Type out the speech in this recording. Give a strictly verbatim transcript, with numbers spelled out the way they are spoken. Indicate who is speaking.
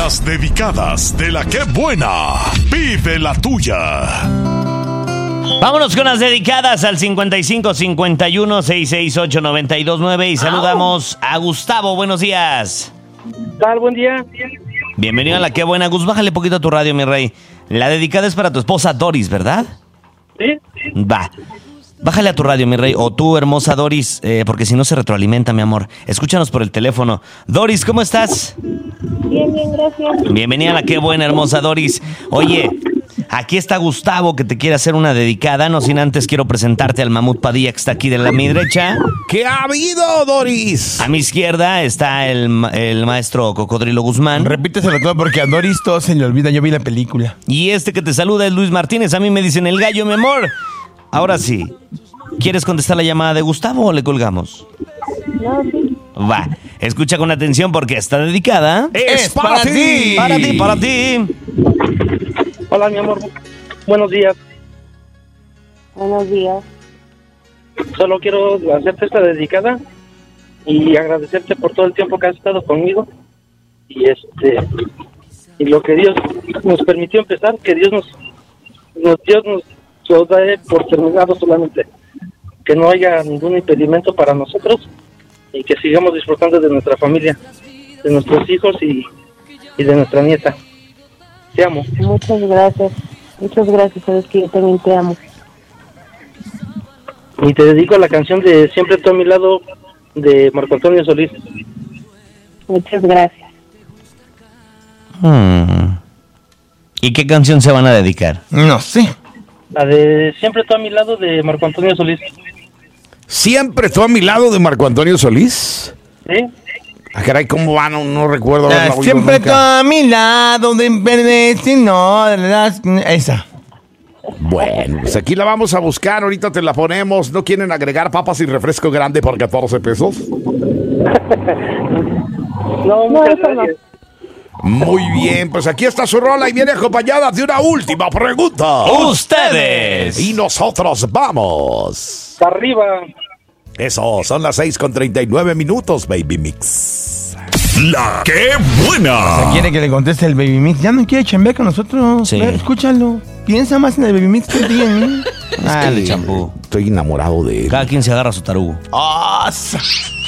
Speaker 1: Las dedicadas de la que buena. Vive la tuya.
Speaker 2: Vámonos con las dedicadas al cincuenta y cinco cincuenta y uno sesenta y seis ocho noventa y dos nueve y saludamos a Gustavo. Buenos días.
Speaker 3: ¿Qué tal? Buen día.
Speaker 2: Bienvenido a la que buena. Gus, bájale poquito a tu radio, mi rey. La dedicada es para tu esposa Doris, ¿verdad?
Speaker 3: Sí.
Speaker 2: Va. Bájale a tu radio, mi rey, o tú, hermosa Doris, eh, porque si no se retroalimenta, mi amor. Escúchanos por el teléfono. Doris, ¿cómo estás?
Speaker 4: Bien, bien, gracias.
Speaker 2: Bienvenida a la que buena, hermosa Doris. Oye, aquí está Gustavo, que te quiere hacer una dedicada. No sin antes quiero presentarte al Mamut Padilla, que está aquí de la mi derecha.
Speaker 5: ¿Qué ha habido, Doris?
Speaker 2: A mi izquierda está el, ma- el maestro Cocodrilo Guzmán.
Speaker 5: Repíteselo todo porque a Doris todo se le olvida. Yo vi la película.
Speaker 2: Y este que te saluda es Luis Martínez. A mí me dicen el gallo, mi amor. Ahora sí, ¿quieres contestar la llamada de Gustavo o le colgamos?
Speaker 4: No, sí.
Speaker 2: Va, escucha con atención porque está dedicada.
Speaker 5: ¡Es para ti!
Speaker 2: Para ti, para ti.
Speaker 3: Hola, mi amor. Buenos días.
Speaker 4: Buenos días.
Speaker 3: Solo quiero hacerte esta dedicada y agradecerte por todo el tiempo que has estado conmigo. Y este y lo que Dios nos permitió empezar, que Dios nos, nos Dios nos lo da por terminado solamente. Que no haya ningún impedimento para nosotros y que sigamos disfrutando de nuestra familia, de nuestros hijos y, y de nuestra nieta. Te amo.
Speaker 4: Muchas gracias. Muchas gracias, sabes que yo también te amo.
Speaker 3: Y te dedico a la canción de Siempre tú a mi lado de Marco Antonio Solís.
Speaker 4: Muchas gracias.
Speaker 2: Hmm. ¿Y qué canción se van a dedicar?
Speaker 5: No sé.
Speaker 3: La de Siempre tú a mi lado de Marco Antonio Solís.
Speaker 5: ¿Siempre tú a mi lado de Marco Antonio Solís?
Speaker 3: ¿Sí?
Speaker 5: Ah, caray, ¿cómo va? No, no recuerdo
Speaker 2: Ah,
Speaker 5: haberla oído
Speaker 2: siempre
Speaker 5: nunca.
Speaker 2: tú
Speaker 5: a mi lado de verde, si no, esa. Bueno, pues aquí la vamos a buscar, ahorita te la ponemos. ¿No quieren agregar papas y refresco grande por catorce pesos?
Speaker 3: No,
Speaker 4: No,
Speaker 3: muchas
Speaker 4: eso no.
Speaker 3: gracias.
Speaker 5: Muy bien, pues aquí está su rola y viene acompañada de una última pregunta.
Speaker 2: ¡Ustedes!
Speaker 5: Y nosotros vamos.
Speaker 3: Arriba.
Speaker 5: Eso, son las seis con treinta y nueve minutos, Baby Mix.
Speaker 1: La que buena.
Speaker 6: Quiere que le conteste el Baby Mix. Ya no quiere chambear con nosotros.
Speaker 2: Sí.
Speaker 6: Ve, escúchalo. Piensa más en el Baby Mix que en ti, en mí.
Speaker 2: Ah,
Speaker 5: que
Speaker 2: de champú.
Speaker 5: Estoy enamorado de él.
Speaker 2: Cada quien se agarra su tarugo.
Speaker 6: ¡Ah!